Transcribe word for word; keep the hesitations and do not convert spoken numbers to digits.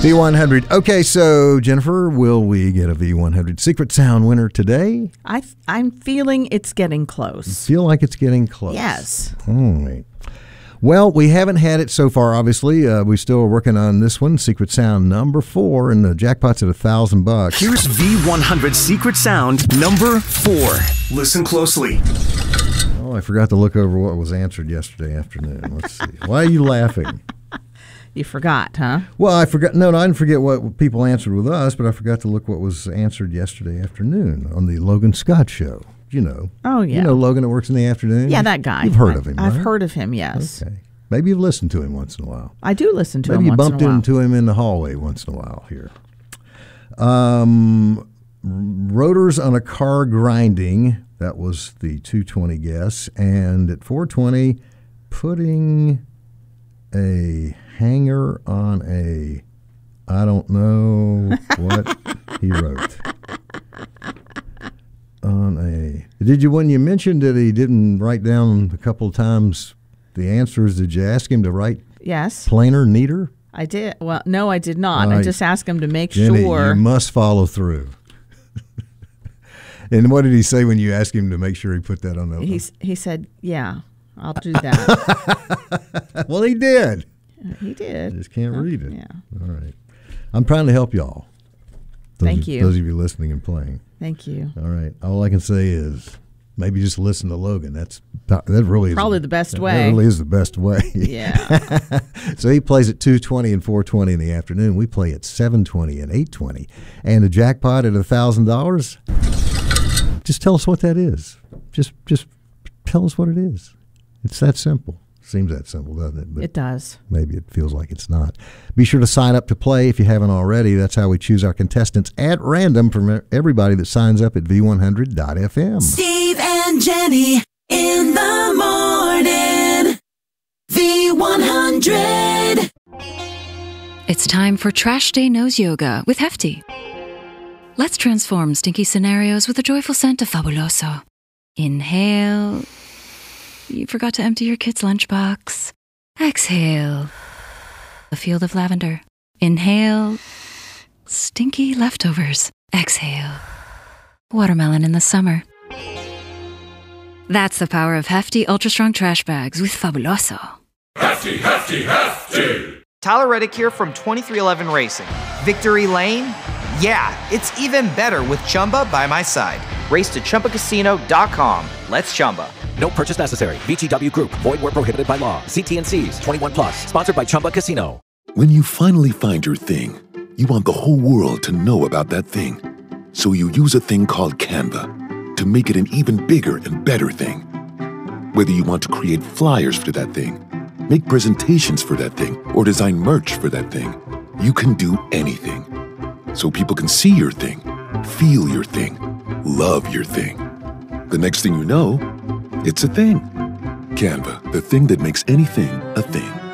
V one hundred. Okay, so Jennifer, will we get a V one hundred Secret Sound winner today? I, I'm feeling it's getting close. You feel like it's getting close. Yes. All right. Well, we haven't had it so far, obviously. Uh, we still are working on this one, Secret Sound number four, and the jackpot's at a thousand bucks. Here's V one hundred Secret Sound number four. Listen closely. Oh, I forgot to look over what was answered yesterday afternoon. Let's see. Why are you laughing? You forgot, huh? Well, I forgot. No, no, I didn't forget what people answered with us, but I forgot to look what was answered yesterday afternoon on the Logan Scott Show. You know. Oh, yeah. You know Logan that works in the afternoon? Yeah, that guy. You've heard I, of him, I've right? heard of him, yes. Okay. Maybe you've listened to him once in a while. I do listen to Maybe him once in a while. Maybe you bumped into him in the hallway once in a while here. Um, rotors on a car grinding. That was the two twenty guess. And at four twenty, putting a hanger on a, I don't know what he wrote. On a, did you, when you mentioned that he didn't write down a couple of times the answers, did you ask him to write yes. plainer, neater? I did. Well, no, I did not. Right. I just asked him to make Jenny, sure. You must follow through. And what did he say when you asked him to make sure he put that on the? He's, he said, yeah, I'll do that. Well, he did. He did. I just can't huh? read it. Yeah. All right. I'm trying to help y'all. Those Thank of, you. Those of you listening and playing. Thank you. All right. All I can say is maybe just listen to Logan. That's that really is probably the best that, way. That really is the best way. Yeah. So he plays at two twenty and four twenty in the afternoon. We play at seven twenty and eight twenty. And the jackpot at one thousand dollars. Just tell us what that is. Just just tell us what it is. It's that simple. Seems that simple, doesn't it? But it does. Maybe it feels like it's not. Be sure to sign up to play if you haven't already. That's how we choose our contestants at random from everybody that signs up at V one hundred dot F M. Steve and Jenny in the morning. V one hundred. It's time for Trash Day Nose Yoga with Hefty. Let's transform stinky scenarios with a joyful scent of Fabuloso. Inhale. You forgot to empty your kid's lunchbox. Exhale. A field of lavender. Inhale. Stinky leftovers. Exhale. Watermelon in the summer. That's the power of Hefty Ultra Strong Trash Bags with Fabuloso. Hefty, Hefty, Hefty! Tyler Reddick here from twenty-three eleven Racing. Victory Lane? Yeah, it's even better with Chumba by my side. Race to Chumba Casino dot com. Let's Chumba. No purchase necessary. V G W Group. Void where prohibited by law. See T and C's. twenty-one plus. Sponsored by Chumba Casino. When you finally find your thing, you want the whole world to know about that thing. So you use a thing called Canva to make it an even bigger and better thing. Whether you want to create flyers for that thing, make presentations for that thing, or design merch for that thing, you can do anything. So people can see your thing, feel your thing, love your thing. The next thing you know, it's a thing. Canva, the thing that makes anything a thing.